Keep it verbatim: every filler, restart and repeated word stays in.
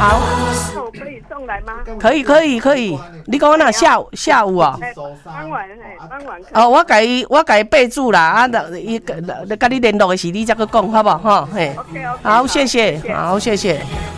好， 我可以送来吗？ 可以可以可以。你讲那下午下午啊？ 傍晚嘿，傍晚。 哦，我甲伊我甲伊备注啦，啊，伊甲你联络的是你才去讲，好不好？哈，嘿。 OK OK。 好，谢谢，好，谢谢。